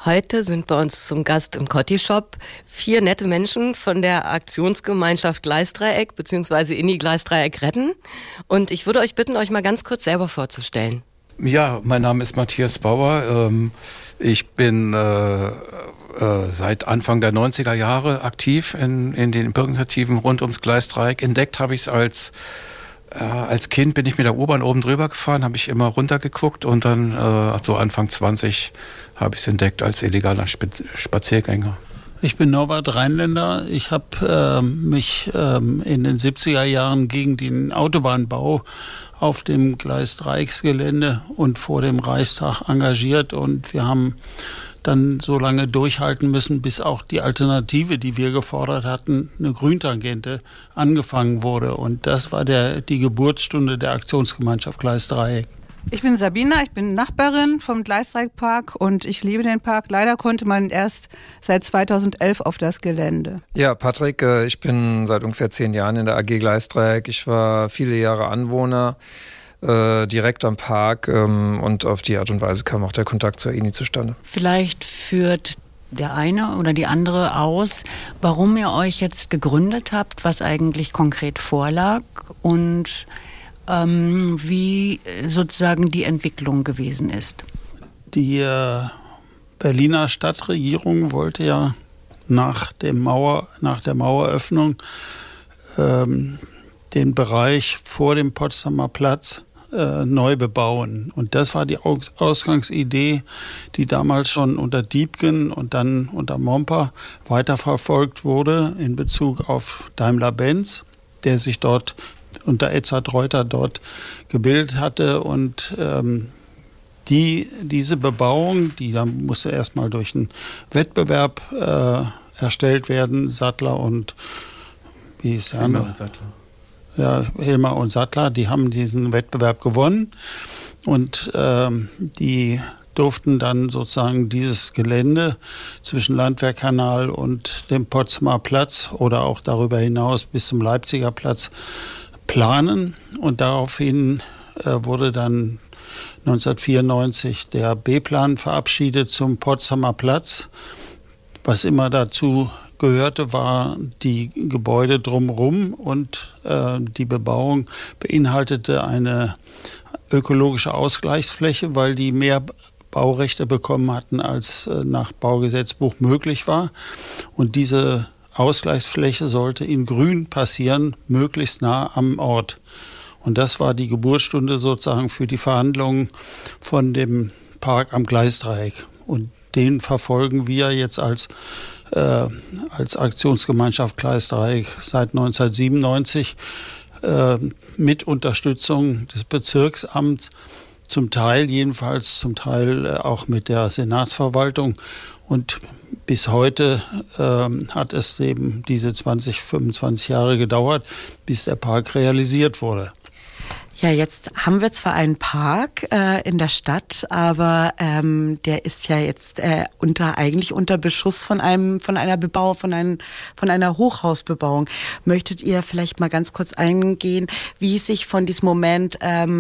Heute sind bei uns zum Gast im Cotti-Shop 4 nette Menschen von der Aktionsgemeinschaft Gleisdreieck bzw. INI Gleisdreieck retten. Und ich würde euch bitten, euch mal ganz kurz selber vorzustellen. Ja, mein Name ist Matthias Bauer. Ich bin seit Anfang der 90er Jahre aktiv in den Bürgerinitiativen rund ums Gleisdreieck. Entdeckt habe ich es als Kind, bin ich mit der U-Bahn oben drüber gefahren, habe ich immer runtergeguckt und dann so Anfang 20 habe ich es entdeckt als illegaler Spaziergänger. Ich bin Norbert Rheinländer. Ich habe mich in den 70er Jahren gegen den Autobahnbau auf dem Gleisdreiecksgelände und vor dem Reichstag engagiert und wir haben dann so lange durchhalten müssen, bis auch die Alternative, die wir gefordert hatten, eine Grüntangente, angefangen wurde. Und das war die Geburtsstunde der Aktionsgemeinschaft Gleisdreieck. Ich bin Sabina, ich bin Nachbarin vom Gleisdreieckpark und ich liebe den Park. Leider konnte man erst seit 2011 auf das Gelände. Ja, Patrick, ich bin seit ungefähr 10 Jahren in der AG Gleisdreieck. Ich war viele Jahre Anwohner direkt am Park und auf die Art und Weise kam auch der Kontakt zur INI zustande. Vielleicht führt der eine oder die andere aus, warum ihr euch jetzt gegründet habt, was eigentlich konkret vorlag und wie sozusagen die Entwicklung gewesen ist. Die Berliner Stadtregierung wollte ja nach der Maueröffnung den Bereich vor dem Potsdamer Platz neu bebauen. Und das war die Ausgangsidee, die damals schon unter Diepgen und dann unter Momper weiterverfolgt wurde in Bezug auf Daimler-Benz, der sich dort unter Edzard Reuter dort gebildet hatte. Und diese Bebauung, die dann musste erstmal durch einen Wettbewerb erstellt werden, Sattler und wie hieß der andere? Ja, Hilmer und Sattler, die haben diesen Wettbewerb gewonnen und die durften dann sozusagen dieses Gelände zwischen Landwehrkanal und dem Potsdamer Platz oder auch darüber hinaus bis zum Leipziger Platz planen und daraufhin wurde dann 1994 der B-Plan verabschiedet zum Potsdamer Platz. Was immer dazu gehörte, war die Gebäude drumherum und die Bebauung beinhaltete eine ökologische Ausgleichsfläche, weil die mehr Baurechte bekommen hatten, als nach Baugesetzbuch möglich war. Und diese Ausgleichsfläche sollte in Grün passieren, möglichst nah am Ort. Und das war die Geburtsstunde sozusagen für die Verhandlungen von dem Park am Gleisdreieck. Und den verfolgen wir jetzt als Aktionsgemeinschaft Gleisdreieck seit 1997 mit Unterstützung des Bezirksamts, zum Teil auch mit der Senatsverwaltung. Und bis heute hat es eben diese 25 Jahre gedauert, bis der Park realisiert wurde. Ja, jetzt haben wir zwar einen Park in der Stadt, aber der ist ja jetzt eigentlich unter Beschuss von einer Hochhausbebauung. Möchtet ihr vielleicht mal ganz kurz eingehen, wie sich von diesem Moment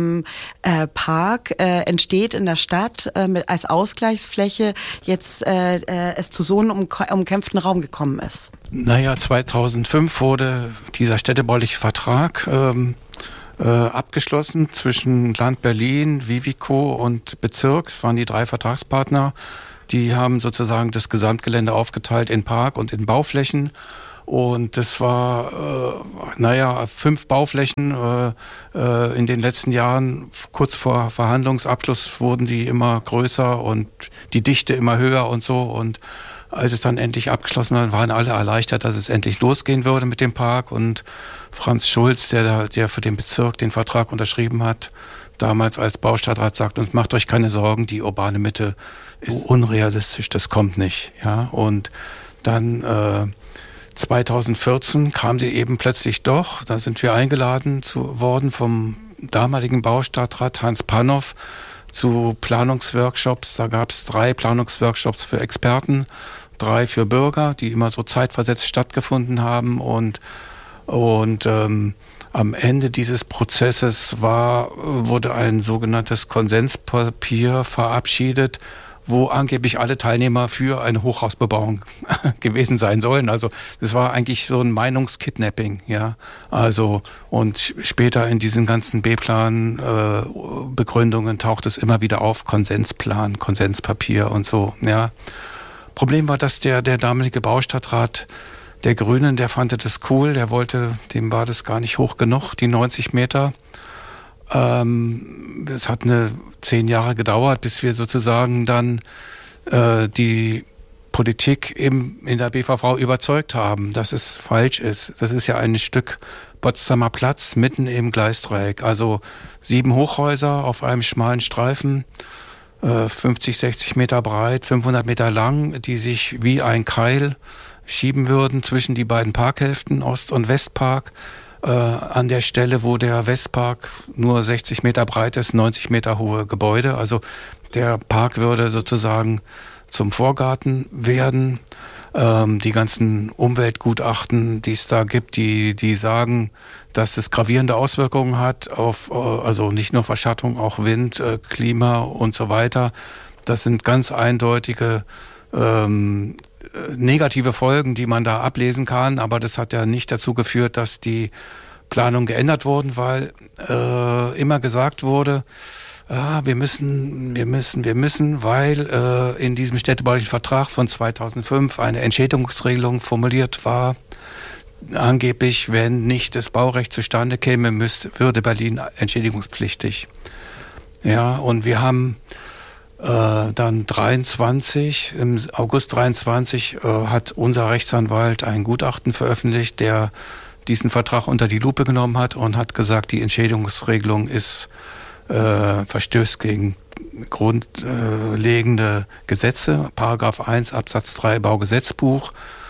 Park entsteht in der Stadt als Ausgleichsfläche jetzt es zu so einem umkämpften Raum gekommen ist? Naja, 2005 wurde dieser städtebauliche Vertrag abgeschlossen zwischen Land Berlin, Vivico und Bezirk. Das waren die 3 Vertragspartner. Die haben sozusagen das Gesamtgelände aufgeteilt in Park und in Bauflächen. Und das war, 5 Bauflächen. In den letzten Jahren, kurz vor Verhandlungsabschluss, wurden die immer größer und die Dichte immer höher und so. Und als es dann endlich abgeschlossen war, waren alle erleichtert, dass es endlich losgehen würde mit dem Park. Und Franz Schulz, der für den Bezirk den Vertrag unterschrieben hat, damals als Baustadtrat, sagt uns, macht euch keine Sorgen, die urbane Mitte ist unrealistisch, das kommt nicht. Ja? Und dann 2014 kam sie eben plötzlich doch. Da sind wir eingeladen worden vom damaligen Baustadtrat Hans Panow zu Planungsworkshops. Da gab es 3 Planungsworkshops für Experten, 3 für Bürger, die immer so zeitversetzt stattgefunden haben. Und am Ende dieses Prozesses wurde ein sogenanntes Konsenspapier verabschiedet, wo angeblich alle Teilnehmer für eine Hochhausbebauung gewesen sein sollen. Also das war eigentlich so ein Meinungskidnapping, ja. Also und später in diesen ganzen B-Plan Begründungen taucht es immer wieder auf, Konsensplan, Konsenspapier und so, ja. Problem war, dass der damalige Baustadtrat der Grünen, der fand das cool, dem war das gar nicht hoch genug, die 90 Meter. Es hat 10 Jahre gedauert, bis wir sozusagen dann die Politik in der BVV überzeugt haben, dass es falsch ist. Das ist ja ein Stück Potsdamer Platz mitten im Gleisdreieck. Also 7 Hochhäuser auf einem schmalen Streifen, 50, 60 Meter breit, 500 Meter lang, die sich wie ein Keil schieben würden zwischen die beiden Parkhälften, Ost- und Westpark. An der Stelle, wo der Westpark nur 60 Meter breit ist, 90 Meter hohe Gebäude. Also der Park würde sozusagen zum Vorgarten werden. Die ganzen Umweltgutachten, die es da gibt, die sagen, dass es gravierende Auswirkungen hat auf, also nicht nur Verschattung, auch Wind, Klima und so weiter. Das sind ganz eindeutige negative Folgen, die man da ablesen kann, aber das hat ja nicht dazu geführt, dass die Planungen geändert wurden, weil immer gesagt wurde, wir müssen, weil in diesem städtebaulichen Vertrag von 2005 eine Entschädigungsregelung formuliert war. Angeblich, wenn nicht das Baurecht zustande käme, würde Berlin entschädigungspflichtig. Ja, und wir haben dann im August 23 hat unser Rechtsanwalt ein Gutachten veröffentlicht, der diesen Vertrag unter die Lupe genommen hat und hat gesagt, die Entschädigungsregelung verstößt gegen grundlegende Gesetze, Paragraph 1 Absatz 3 Baugesetzbuch.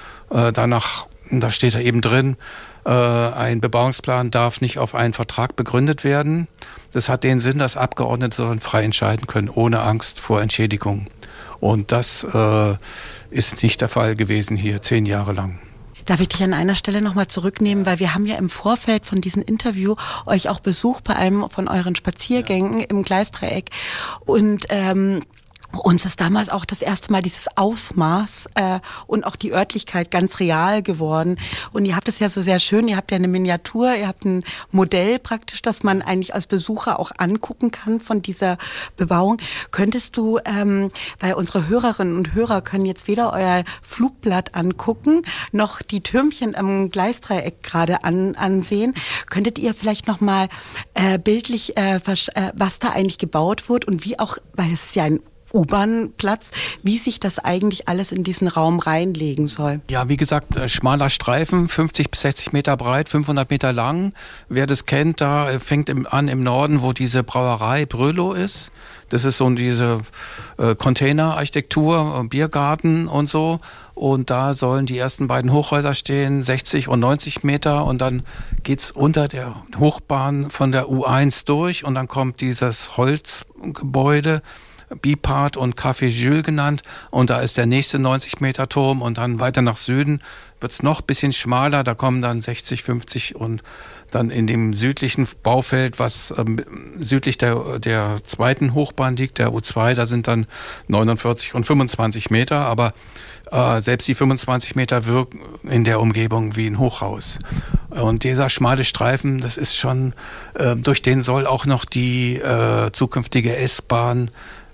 Da steht da eben drin, ein Bebauungsplan darf nicht auf einen Vertrag begründet werden. Das hat den Sinn, dass Abgeordnete sollen frei entscheiden können, ohne Angst vor Entschädigung. Und das ist nicht der Fall gewesen hier 10 Jahre lang. Darf ich dich an einer Stelle nochmal zurücknehmen, weil wir haben ja im Vorfeld von diesem Interview euch auch besucht bei einem von euren Spaziergängen im Gleisdreieck und uns ist damals auch das erste Mal dieses Ausmaß und auch die Örtlichkeit ganz real geworden. Und ihr habt es ja so sehr schön, ihr habt ja eine Miniatur, ihr habt ein Modell praktisch, das man eigentlich als Besucher auch angucken kann von dieser Bebauung. Könntest du, weil unsere Hörerinnen und Hörer können jetzt weder euer Flugblatt angucken, noch die Türmchen am Gleisdreieck gerade ansehen, könntet ihr vielleicht nochmal bildlich, was da eigentlich gebaut wird und wie auch, weil es ist ja ein U-Bahn-Platz, wie sich das eigentlich alles in diesen Raum reinlegen soll. Ja, wie gesagt, schmaler Streifen, 50 bis 60 Meter breit, 500 Meter lang. Wer das kennt, da fängt an im Norden, wo diese Brauerei Brölo ist. Das ist so diese Containerarchitektur, Biergarten und so. Und da sollen die ersten beiden Hochhäuser stehen, 60 und 90 Meter. Und dann geht's unter der Hochbahn von der U1 durch. Und dann kommt dieses Holzgebäude, Bipart und Café Jules genannt, und da ist der nächste 90 Meter Turm, und dann weiter nach Süden wird's noch ein bisschen schmaler, da kommen dann 60, 50 und dann in dem südlichen Baufeld, was südlich der zweiten Hochbahn liegt, der U2, da sind dann 49 und 25 Meter, aber selbst die 25 Meter wirken in der Umgebung wie ein Hochhaus. Und dieser schmale Streifen, das ist schon, durch den soll auch noch die zukünftige S-Bahn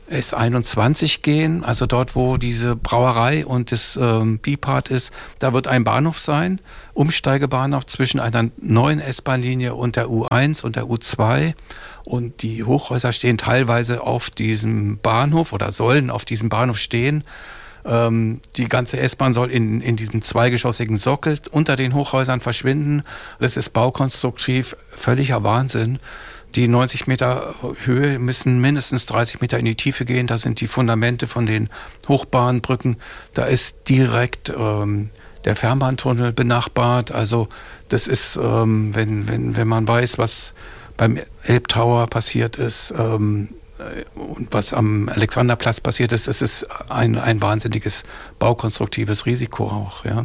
S21 gehen, also dort, wo diese Brauerei und das Bipart ist, da wird ein Bahnhof sein, Umsteigebahnhof zwischen einer neuen S-Bahn-Linie und der U1 und der U2, und die Hochhäuser stehen teilweise auf diesem Bahnhof oder sollen auf diesem Bahnhof stehen. Die ganze S-Bahn soll in diesem zweigeschossigen Sockel unter den Hochhäusern verschwinden. Das ist baukonstruktiv völliger Wahnsinn. Die 90 Meter Höhe müssen mindestens 30 Meter in die Tiefe gehen. Da sind die Fundamente von den Hochbahnbrücken. Da ist direkt der Fernbahntunnel benachbart. Also das ist, wenn man weiß, was beim Elbtower passiert ist und was am Alexanderplatz passiert ist, das ist ein wahnsinniges baukonstruktives Risiko auch, ja.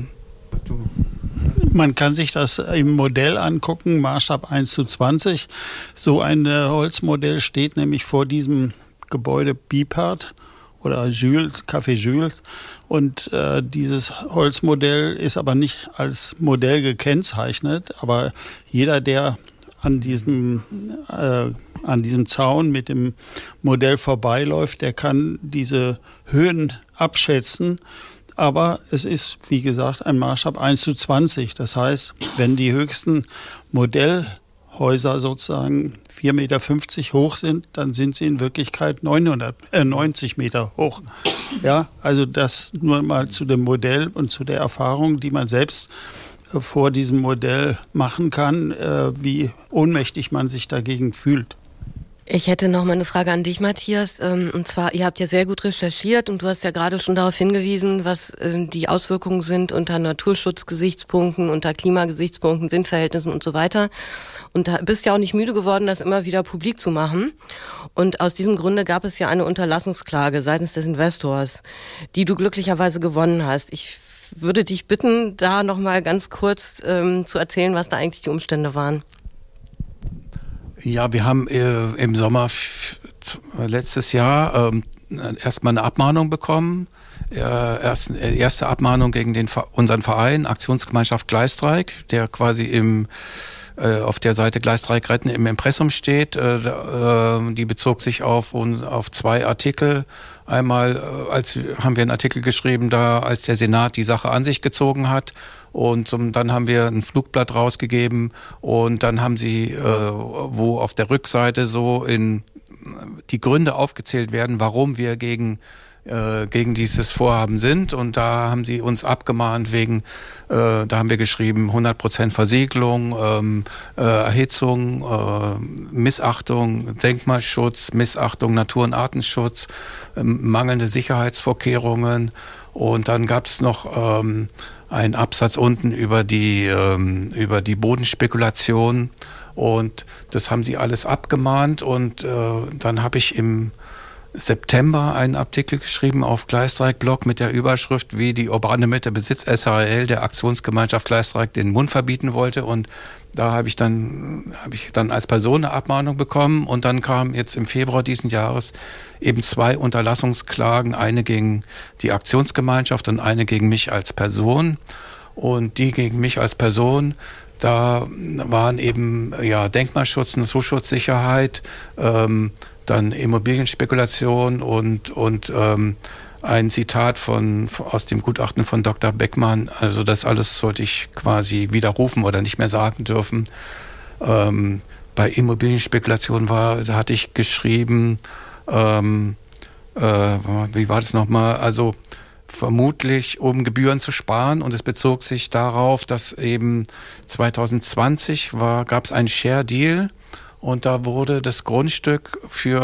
Man kann sich das im Modell angucken, Maßstab 1:20. So ein Holzmodell steht nämlich vor diesem Gebäude Bipart oder Café Jules. Und dieses Holzmodell ist aber nicht als Modell gekennzeichnet. Aber jeder, der an diesem Zaun mit dem Modell vorbeiläuft, der kann diese Höhen abschätzen. Aber es ist, wie gesagt, ein Maßstab 1:20. Das heißt, wenn die höchsten Modellhäuser sozusagen 4,50 Meter hoch sind, dann sind sie in Wirklichkeit 90 Meter hoch. Ja, also das nur mal zu dem Modell und zu der Erfahrung, die man selbst vor diesem Modell machen kann, wie ohnmächtig man sich dagegen fühlt. Ich hätte noch mal eine Frage an dich, Matthias. Und zwar, ihr habt ja sehr gut recherchiert und du hast ja gerade schon darauf hingewiesen, was die Auswirkungen sind unter Naturschutzgesichtspunkten, unter Klimagesichtspunkten, Windverhältnissen und so weiter. Und da bist ja auch nicht müde geworden, das immer wieder publik zu machen. Und aus diesem Grunde gab es ja eine Unterlassungsklage seitens des Investors, die du glücklicherweise gewonnen hast. Ich würde dich bitten, da noch mal ganz kurz zu erzählen, was da eigentlich die Umstände waren. Ja, wir haben im Sommer letztes Jahr erstmal eine Abmahnung bekommen. Erste Abmahnung gegen unseren Verein, Aktionsgemeinschaft Gleisdreieck, der quasi auf der Seite Gleisdreieck retten im Impressum steht. Die bezog sich auf 2 Artikel. Einmal haben wir einen Artikel geschrieben, als der Senat die Sache an sich gezogen hat. Und dann haben wir ein Flugblatt rausgegeben und dann haben sie, wo auf der Rückseite so die Gründe aufgezählt werden, warum wir gegen dieses Vorhaben sind. Und da haben sie uns abgemahnt da haben wir geschrieben 100% Versiegelung, Erhitzung, Missachtung, Denkmalschutz, Missachtung, Natur- und Artenschutz, mangelnde Sicherheitsvorkehrungen. Und dann gab es noch einen Absatz unten über die Bodenspekulation. Und das haben sie alles abgemahnt. Und dann habe ich im September einen Artikel geschrieben auf Gleisdreieck-Blog mit der Überschrift, wie die urbane Mitte Besitz SRL der Aktionsgemeinschaft Gleisdreieck den Mund verbieten wollte. Und da habe ich dann als Person eine Abmahnung bekommen. Und dann kam jetzt im Februar diesen Jahres eben 2 Unterlassungsklagen, eine gegen die Aktionsgemeinschaft und eine gegen mich als Person. Und die gegen mich als Person, da waren eben Denkmalschutz, Naturschutzsicherheit, dann Immobilienspekulation und ein Zitat aus dem Gutachten von Dr. Beckmann. Also das alles sollte ich quasi widerrufen oder nicht mehr sagen dürfen. Bei Immobilienspekulation da hatte ich geschrieben, wie war das nochmal? Also vermutlich, um Gebühren zu sparen. Und es bezog sich darauf, dass eben 2020 gab es einen Share-Deal. Und da wurde das Grundstück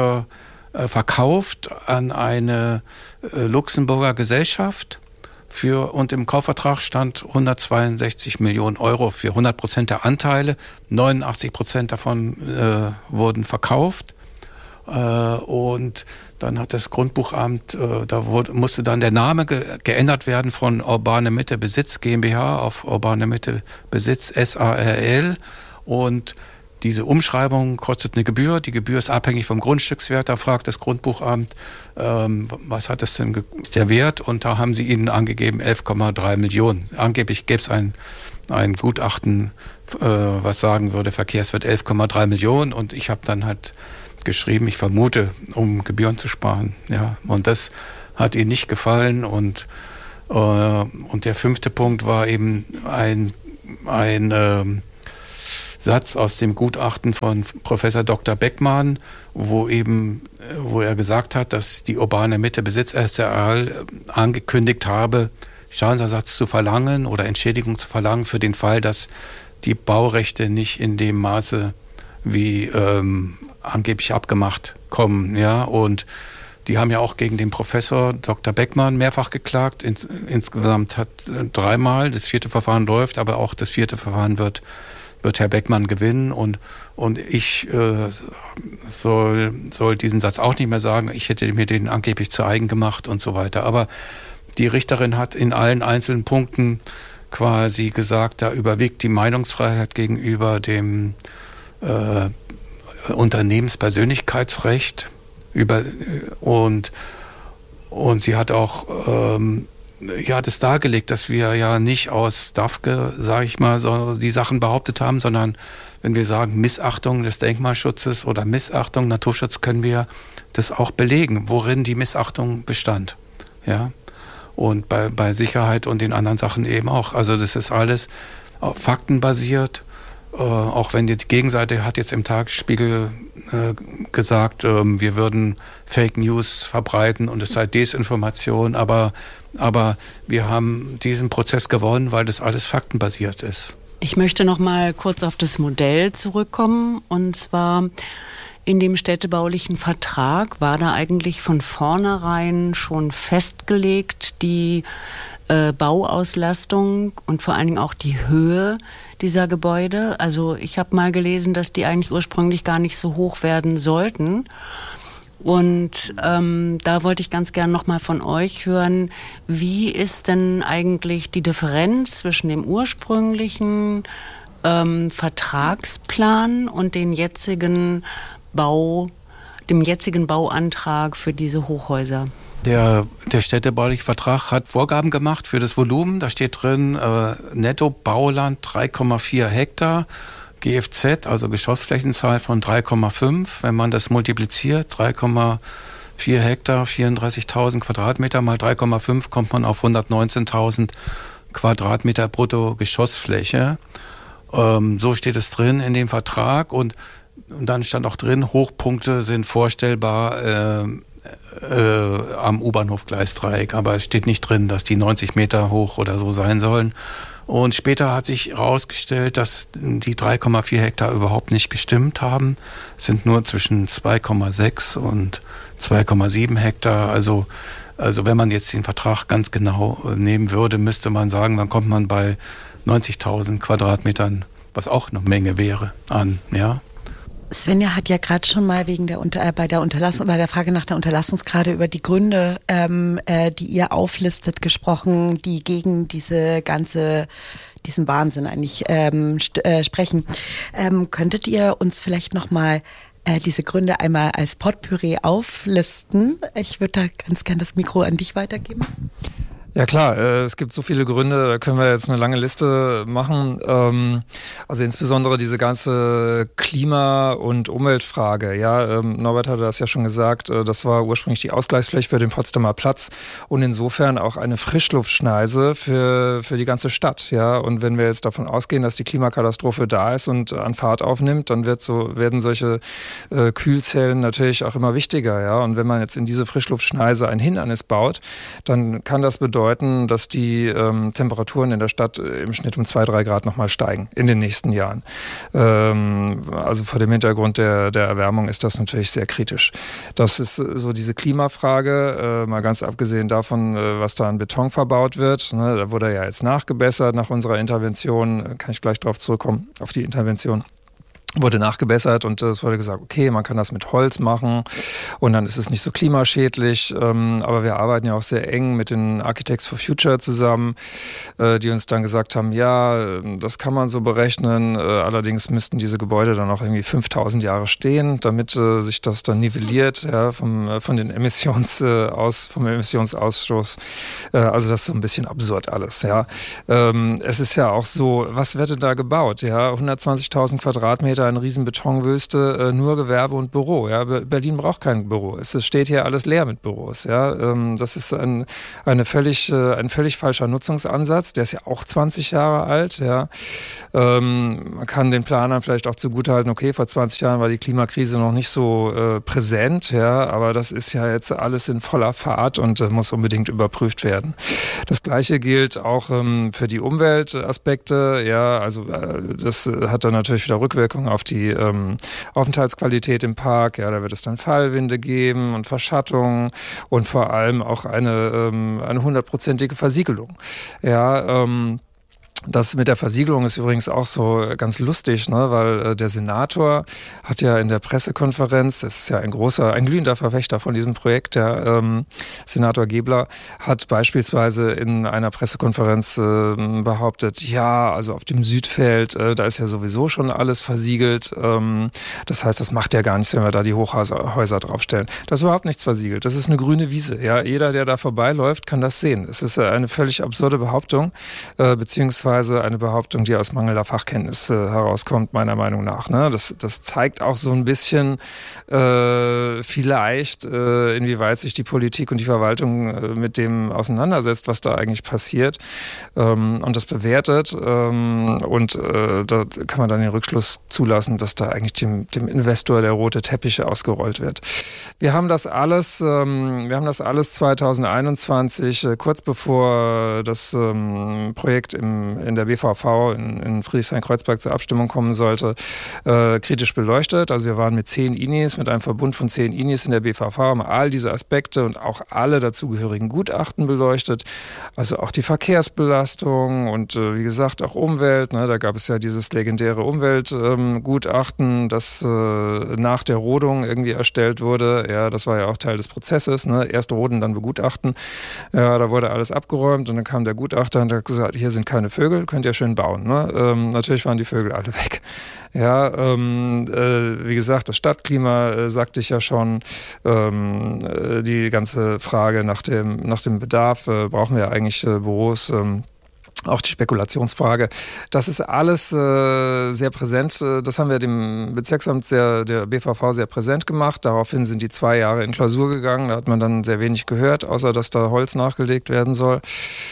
verkauft an eine Luxemburger Gesellschaft und im Kaufvertrag stand 162 Millionen Euro für 100% der Anteile. 89% davon wurden verkauft. Und dann hat das Grundbuchamt, musste dann der Name geändert werden von Urbane Mitte Besitz GmbH auf Urbane Mitte Besitz SARL. Und diese Umschreibung kostet eine Gebühr. Die Gebühr ist abhängig vom Grundstückswert. Da fragt das Grundbuchamt, was hat das denn der Wert? Und da haben sie ihnen angegeben 11,3 Millionen. Angeblich gäbe es ein Gutachten, was sagen würde, Verkehrswert 11,3 Millionen. Und ich habe dann halt geschrieben, ich vermute, um Gebühren zu sparen. Ja, und das hat ihnen nicht gefallen. Und der 5. Punkt war eben ein Satz aus dem Gutachten von Professor Dr. Beckmann, wo er gesagt hat, dass die urbane Mitte Besitz SRL angekündigt habe, Schadensersatz zu verlangen oder Entschädigung zu verlangen für den Fall, dass die Baurechte nicht in dem Maße wie angeblich abgemacht kommen. Ja? Und die haben ja auch gegen den Professor Dr. Beckmann mehrfach geklagt. Insgesamt hat 3-mal, das 4. Verfahren läuft, aber auch das 4. Verfahren wird Herr Beckmann gewinnen und ich soll diesen Satz auch nicht mehr sagen. Ich hätte mir den angeblich zu eigen gemacht und so weiter. Aber die Richterin hat in allen einzelnen Punkten quasi gesagt, da überwiegt die Meinungsfreiheit gegenüber dem Unternehmenspersönlichkeitsrecht und Und sie hat auch das dargelegt, dass wir ja nicht aus DAFKE, sage ich mal, so die Sachen behauptet haben, sondern wenn wir sagen Missachtung des Denkmalschutzes oder Missachtung Naturschutz, können wir das auch belegen, worin die Missachtung bestand. Ja? Und bei Sicherheit und den anderen Sachen eben auch. Also das ist alles faktenbasiert. Auch wenn die Gegenseite hat jetzt im Tagesspiegel gesagt, wir würden Fake News verbreiten und es sei Desinformation, aber wir haben diesen Prozess gewonnen, weil das alles faktenbasiert ist. Ich möchte noch mal kurz auf das Modell zurückkommen, und zwar in dem städtebaulichen Vertrag war da eigentlich von vornherein schon festgelegt, die Bauauslastung und vor allen Dingen auch die Höhe dieser Gebäude. Also ich habe mal gelesen, dass die eigentlich ursprünglich gar nicht so hoch werden sollten. Und da wollte ich ganz gern noch mal von euch hören, wie ist denn eigentlich die Differenz zwischen dem ursprünglichen Vertragsplan und dem jetzigen Bauantrag für diese Hochhäuser? Der städtebauliche Vertrag hat Vorgaben gemacht für das Volumen. Da steht drin, Netto-Bauland 3,4 Hektar, GFZ, also Geschossflächenzahl von 3,5. Wenn man das multipliziert, 3,4 Hektar, 34.000 Quadratmeter mal 3,5, kommt man auf 119.000 Quadratmeter brutto Geschossfläche. So steht es drin in dem Vertrag. Und dann stand auch drin, Hochpunkte sind vorstellbar am U-Bahnhof Gleisdreieck, aber es steht nicht drin, dass die 90 Meter hoch oder so sein sollen. Und später hat sich herausgestellt, dass die 3,4 Hektar überhaupt nicht gestimmt haben. Es sind nur zwischen 2,6 und 2,7 Hektar. Also wenn man jetzt den Vertrag ganz genau nehmen würde, müsste man sagen, dann kommt man bei 90.000 Quadratmetern, was auch eine Menge wäre, an, ja. Svenja hat ja gerade schon mal bei der Frage nach der Unterlassungsgrade über die Gründe, die ihr auflistet, gesprochen, die gegen diesen Wahnsinn eigentlich sprechen. Könntet ihr uns vielleicht noch mal diese Gründe einmal als Potpourri auflisten? Ich würde da ganz gern das Mikro an dich weitergeben. Ja klar, es gibt so viele Gründe, da können wir jetzt eine lange Liste machen. Also insbesondere diese ganze Klima- und Umweltfrage. Ja, Norbert hatte das ja schon gesagt, das war ursprünglich die Ausgleichsfläche für den Potsdamer Platz und insofern auch eine Frischluftschneise für die ganze Stadt. Ja, und wenn wir jetzt davon ausgehen, dass die Klimakatastrophe da ist und an Fahrt aufnimmt, dann werden solche Kühlzellen natürlich auch immer wichtiger. Ja, und wenn man jetzt in diese Frischluftschneise ein Hindernis baut, dann kann das bedeuten, dass die Temperaturen in der Stadt im Schnitt um 2-3 Grad nochmal steigen in den nächsten Jahren. Also vor dem Hintergrund der Erwärmung ist das natürlich sehr kritisch. Das ist so diese Klimafrage, mal ganz abgesehen davon, was da an Beton verbaut wird. Ne, da wurde ja jetzt nachgebessert nach unserer Intervention, kann ich gleich darauf zurückkommen, auf die Intervention. Wurde nachgebessert und es wurde gesagt, okay, man kann das mit Holz machen und dann ist es nicht so klimaschädlich, aber wir arbeiten ja auch sehr eng mit den Architects for Future zusammen, die uns dann gesagt haben, ja, das kann man so berechnen, allerdings müssten diese Gebäude dann auch irgendwie 5000 Jahre stehen, damit sich das dann nivelliert, ja, vom Emissionsausstoß. Also das ist so ein bisschen absurd alles, ja. Es ist ja auch so, was wird denn da gebaut, ja, 120.000 Quadratmeter, eine riesen Betonwüste, nur Gewerbe und Büro. Ja? Berlin braucht kein Büro. Es steht hier alles leer mit Büros. Ja? Das ist ein völlig falscher Nutzungsansatz. Der ist ja auch 20 Jahre alt. Ja? Man kann den Planern vielleicht auch zugutehalten, okay, vor 20 Jahren war die Klimakrise noch nicht so präsent, ja? Aber das ist ja jetzt alles in voller Fahrt und muss unbedingt überprüft werden. Das Gleiche gilt auch für die Umweltaspekte. Ja? Also das hat dann natürlich wieder Rückwirkungen auf die Aufenthaltsqualität im Park. Ja, da wird es dann Fallwinde geben und Verschattung und vor allem auch eine 100%ige Versiegelung. Ja, Das mit der Versiegelung ist übrigens auch so ganz lustig, ne? Weil der Senator hat ja in der Pressekonferenz, das ist ja ein glühender Verfechter von diesem Projekt, der Senator Gebler, hat beispielsweise in einer Pressekonferenz behauptet, ja, also auf dem Südfeld, da ist ja sowieso schon alles versiegelt. Das heißt, das macht ja gar nichts, wenn wir da die Hochhäuser draufstellen. Da ist überhaupt nichts versiegelt. Das ist eine grüne Wiese. Ja, jeder, der da vorbeiläuft, kann das sehen. Es ist eine völlig absurde Behauptung, beziehungsweise eine Behauptung, die aus mangelnder Fachkenntnis herauskommt, meiner Meinung nach. Ne? Das zeigt auch so ein bisschen vielleicht, inwieweit sich die Politik und die Verwaltung mit dem auseinandersetzt, was da eigentlich passiert und das bewertet. Und da kann man dann den Rückschluss zulassen, dass da eigentlich dem Investor der rote Teppich ausgerollt wird. Wir haben das alles 2021, kurz bevor das Projekt in der BVV in Friedrichshain-Kreuzberg zur Abstimmung kommen sollte, kritisch beleuchtet. Also wir waren mit 10 Inis, mit einem Verbund von 10 Inis in der BVV, haben all diese Aspekte und auch alle dazugehörigen Gutachten beleuchtet. Also auch die Verkehrsbelastung und wie gesagt auch Umwelt. Ne? Da gab es ja dieses legendäre Umweltgutachten, das nach der Rodung irgendwie erstellt wurde. Ja, das war ja auch Teil des Prozesses. Ne? Erst roden, dann begutachten. Ja, da wurde alles abgeräumt und dann kam der Gutachter und hat gesagt, hier sind keine Vögel, könnt ihr schön bauen. Ne? Natürlich waren die Vögel alle weg. Ja, wie gesagt, das Stadtklima sagte ich ja schon. Die ganze Frage nach dem Bedarf, brauchen wir eigentlich Büros? Auch die Spekulationsfrage. Das ist alles sehr präsent. Das haben wir dem Bezirksamt der BVV sehr präsent gemacht. Daraufhin sind die 2 Jahre in Klausur gegangen. Da hat man dann sehr wenig gehört, außer dass da Holz nachgelegt werden soll.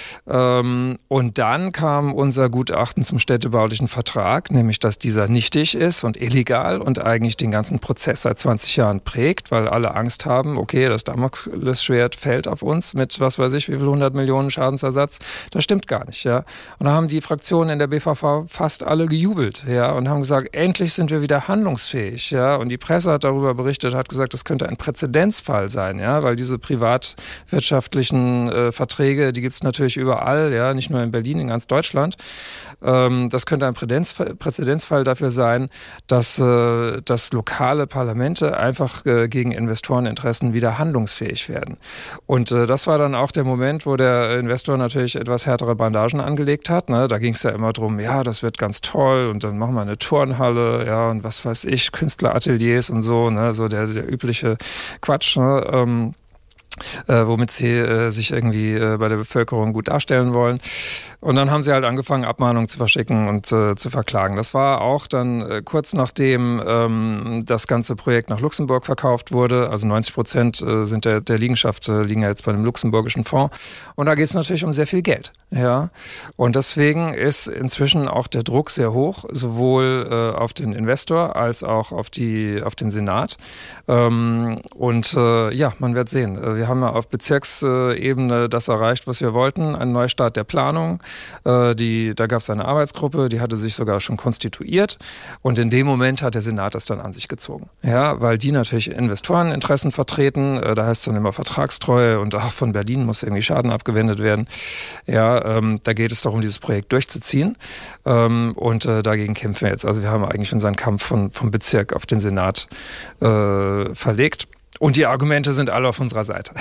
Und dann kam unser Gutachten zum städtebaulichen Vertrag, nämlich, dass dieser nichtig ist und illegal und eigentlich den ganzen Prozess seit 20 Jahren prägt, weil alle Angst haben, okay, das Damoklesschwert fällt auf uns mit, was weiß ich, wie viel 100 Millionen Schadensersatz. Das stimmt gar nicht, ja. Und da haben die Fraktionen in der BVV fast alle gejubelt, ja, und haben gesagt, endlich sind wir wieder handlungsfähig, ja. Und die Presse hat darüber berichtet, hat gesagt, das könnte ein Präzedenzfall sein, ja, weil diese privatwirtschaftlichen Verträge, die gibt es natürlich überall, ja, nicht nur in Berlin, in ganz Deutschland. Das könnte ein Präzedenzfall dafür sein, dass lokale Parlamente einfach gegen Investoreninteressen wieder handlungsfähig werden. Und das war dann auch der Moment, wo der Investor natürlich etwas härtere Bandagen angelegt hat. Ne? Da ging es ja immer drum, ja, das wird ganz toll und dann machen wir eine Turnhalle, ja, und was weiß ich, Künstlerateliers und so, ne? So der übliche Quatsch, ne? Womit sie sich irgendwie bei der Bevölkerung gut darstellen wollen. Und dann haben sie halt angefangen, Abmahnungen zu verschicken und zu verklagen. Das war auch dann kurz nachdem das ganze Projekt nach Luxemburg verkauft wurde. Also 90% sind der Liegenschaft liegen ja jetzt bei dem luxemburgischen Fonds. Und da geht es natürlich um sehr viel Geld. Ja. Und deswegen ist inzwischen auch der Druck sehr hoch, sowohl auf den Investor als auch auf den Senat. Ja, man wird sehen. Wir haben ja auf Bezirksebene das erreicht, was wir wollten, ein Neustart der Planung. Da gab es eine Arbeitsgruppe, die hatte sich sogar schon konstituiert und in dem Moment hat der Senat das dann an sich gezogen. Ja, weil die natürlich Investoreninteressen vertreten, da heißt es dann immer Vertragstreue und von Berlin muss irgendwie Schaden abgewendet werden. Ja, da geht es darum, dieses Projekt durchzuziehen und dagegen kämpfen wir jetzt. Also wir haben eigentlich unseren Kampf vom Bezirk auf den Senat verlegt. Und die Argumente sind alle auf unserer Seite.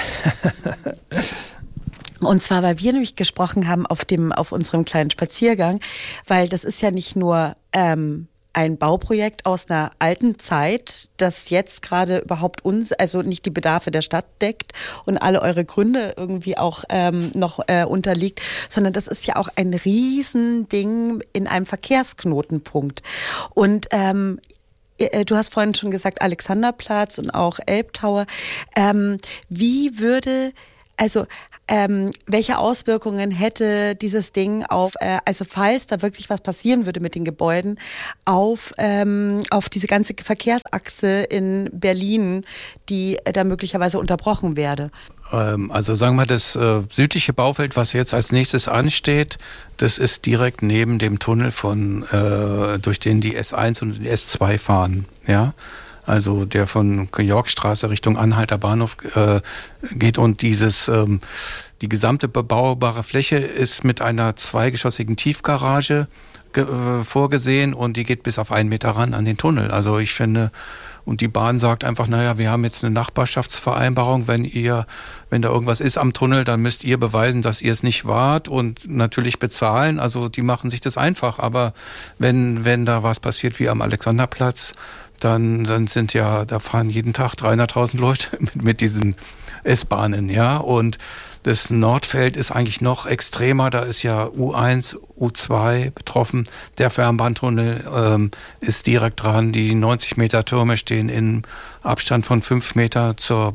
Und zwar, weil wir nämlich gesprochen haben auf unserem kleinen Spaziergang, weil das ist ja nicht nur ein Bauprojekt aus einer alten Zeit, das jetzt gerade überhaupt also nicht die Bedarfe der Stadt deckt und alle eure Gründe irgendwie auch noch unterliegt, sondern das ist ja auch ein Riesending in einem Verkehrsknotenpunkt. Und du hast vorhin schon gesagt, Alexanderplatz und auch Elbtower. Welche Auswirkungen hätte dieses Ding also falls da wirklich was passieren würde mit den Gebäuden, auf diese ganze Verkehrsachse in Berlin, die da möglicherweise unterbrochen werde? Also sagen wir, das südliche Baufeld, was jetzt als nächstes ansteht, das ist direkt neben dem Tunnel durch den die S1 und die S2 fahren, ja. Also der von Georgstraße Richtung Anhalter Bahnhof geht und Die gesamte bebaubare Fläche ist mit einer zweigeschossigen Tiefgarage vorgesehen und die geht bis auf 1 Meter ran an den Tunnel. Also ich finde, und die Bahn sagt einfach, naja, wir haben jetzt eine Nachbarschaftsvereinbarung, wenn da irgendwas ist am Tunnel, dann müsst ihr beweisen, dass ihr es nicht wart und natürlich bezahlen. Also die machen sich das einfach. Aber wenn da was passiert wie am Alexanderplatz, dann da fahren jeden Tag 300.000 Leute mit diesen S-Bahnen, ja. Und das Nordfeld ist eigentlich noch extremer. Da ist ja U1, U2 betroffen. Der Fernbahntunnel ist direkt dran. Die 90 Meter Türme stehen in Abstand von 5 Meter zur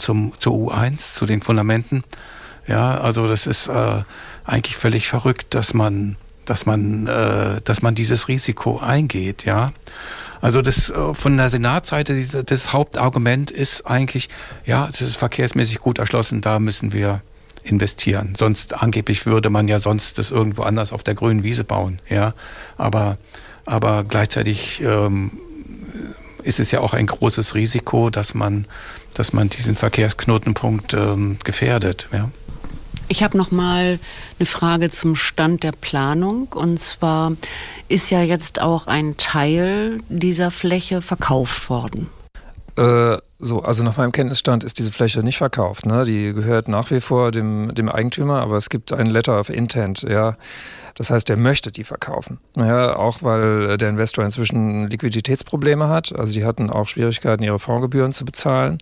U1, zu den Fundamenten. Ja, also das ist eigentlich völlig verrückt, dass man dieses Risiko eingeht, ja. Also das von der Senatsseite, das Hauptargument ist eigentlich, ja, das ist verkehrsmäßig gut erschlossen, da müssen wir investieren. Sonst angeblich würde man ja sonst das irgendwo anders auf der grünen Wiese bauen, ja. Aber gleichzeitig ist es ja auch ein großes Risiko, dass man diesen Verkehrsknotenpunkt gefährdet, ja. Ich habe noch mal eine Frage zum Stand der Planung. Und zwar ist ja jetzt auch ein Teil dieser Fläche verkauft worden. Also nach meinem Kenntnisstand ist diese Fläche nicht verkauft. Ne? Die gehört nach wie vor dem Eigentümer, aber es gibt ein Letter of Intent. Ja, das heißt, er möchte die verkaufen. Ja, auch weil der Investor inzwischen Liquiditätsprobleme hat. Also die hatten auch Schwierigkeiten, ihre Fondsgebühren zu bezahlen.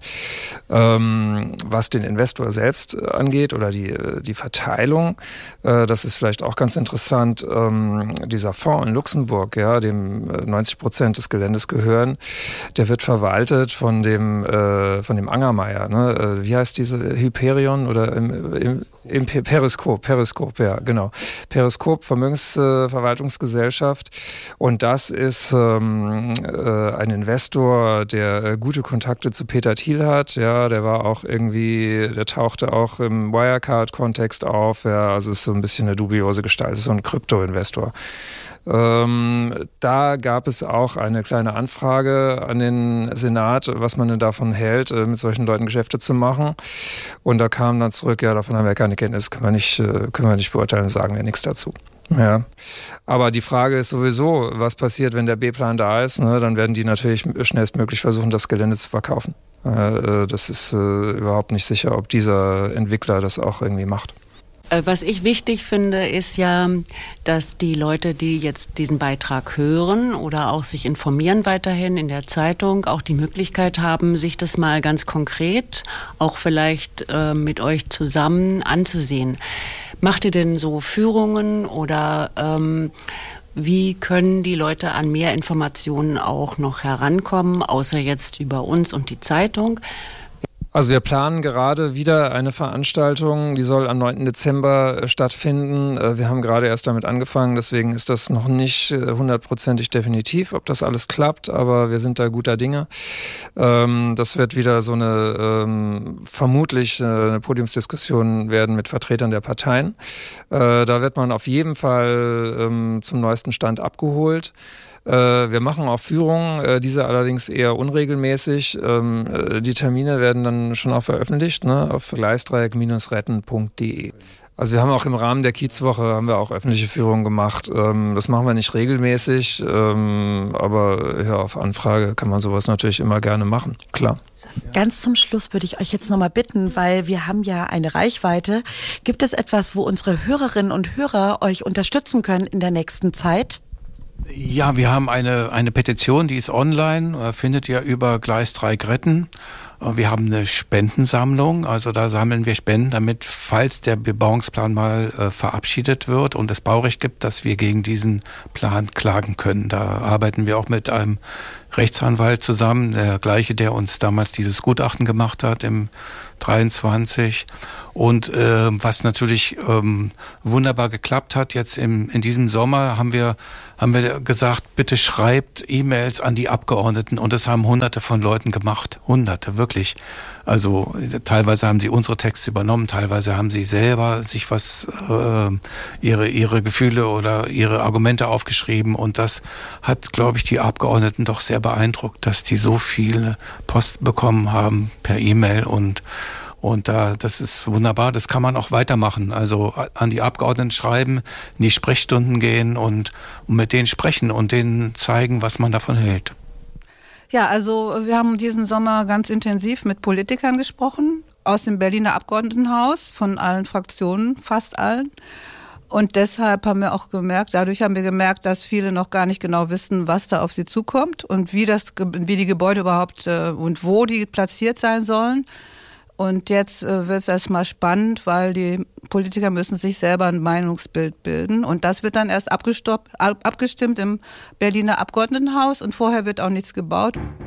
Was den Investor selbst angeht oder die Verteilung, das ist vielleicht auch ganz interessant. Dieser Fonds in Luxemburg, ja, dem 90% des Geländes gehören, der wird verwaltet von dem Angermeier, ne? Wie heißt diese Hyperion oder im Periskop, ja, genau. Periskop, Vermögensverwaltungsgesellschaft. Und das ist ein Investor, der gute Kontakte zu Peter Thiel hat, ja, der tauchte auch im Wirecard-Kontext auf, ja, also ist so ein bisschen eine dubiose Gestalt, ist so ein Krypto-Investor. Da gab es auch eine kleine Anfrage an den Senat, was man denn davon hält, mit solchen Leuten Geschäfte zu machen. Und da kam dann zurück, ja, davon haben wir keine Kenntnis, können wir nicht beurteilen, sagen wir nichts dazu. Ja, aber die Frage ist sowieso, was passiert, wenn der B-Plan da ist, ne? Dann werden die natürlich schnellstmöglich versuchen, das Gelände zu verkaufen. Das ist überhaupt nicht sicher, ob dieser Entwickler das auch irgendwie macht. Was ich wichtig finde, ist ja, dass die Leute, die jetzt diesen Beitrag hören oder auch sich informieren weiterhin in der Zeitung, auch die Möglichkeit haben, sich das mal ganz konkret, auch vielleicht mit euch zusammen anzusehen. Macht ihr denn so Führungen oder wie können die Leute an mehr Informationen auch noch herankommen, außer jetzt über uns und die Zeitung? Also wir planen gerade wieder eine Veranstaltung, die soll am 9. Dezember stattfinden. Wir haben gerade erst damit angefangen, deswegen ist das noch nicht 100%ig definitiv, ob das alles klappt, aber wir sind da guter Dinge. Das wird wieder so vermutlich eine Podiumsdiskussion werden mit Vertretern der Parteien. Da wird man auf jeden Fall zum neuesten Stand abgeholt. Wir machen auch Führungen, diese allerdings eher unregelmäßig. Die Termine werden dann schon auch veröffentlicht, ne, auf gleisdreieck-retten.de. Also wir haben auch im Rahmen der Kiezwoche haben wir auch öffentliche Führungen gemacht. Das machen wir nicht regelmäßig, aber ja, auf Anfrage kann man sowas natürlich immer gerne machen, klar. Ganz zum Schluss würde ich euch jetzt nochmal bitten, weil wir haben ja eine Reichweite. Gibt es etwas, wo unsere Hörerinnen und Hörer euch unterstützen können in der nächsten Zeit? Ja, wir haben eine Petition, die ist online, findet ihr über Gleisdreieck retten. Wir haben eine Spendensammlung, also da sammeln wir Spenden, damit, falls der Bebauungsplan mal verabschiedet wird und es Baurecht gibt, dass wir gegen diesen Plan klagen können. Da arbeiten wir auch mit einem Rechtsanwalt zusammen, der gleiche, der uns damals dieses Gutachten gemacht hat im 23. Und was natürlich wunderbar geklappt hat, jetzt in diesem Sommer haben wir gesagt, bitte schreibt E-Mails an die Abgeordneten, und das haben Hunderte von Leuten gemacht. Hunderte, wirklich. Also teilweise haben sie unsere Texte übernommen, teilweise haben sie selber sich ihre Gefühle oder ihre Argumente aufgeschrieben, und das hat, glaube ich, die Abgeordneten doch sehr beeindruckt, dass die so viele Post bekommen haben per E-Mail, und Und das ist wunderbar, das kann man auch weitermachen. Also an die Abgeordneten schreiben, in die Sprechstunden gehen und mit denen sprechen und denen zeigen, was man davon hält. Ja, also wir haben diesen Sommer ganz intensiv mit Politikern gesprochen, aus dem Berliner Abgeordnetenhaus, von allen Fraktionen, fast allen. Und deshalb haben wir auch gemerkt, dadurch haben wir gemerkt, dass viele noch gar nicht genau wissen, was da auf sie zukommt und wie die Gebäude überhaupt und wo die platziert sein sollen. Und jetzt wird es erstmal spannend, weil die Politiker müssen sich selber ein Meinungsbild bilden. Und das wird dann erst abgestimmt im Berliner Abgeordnetenhaus und vorher wird auch nichts gebaut.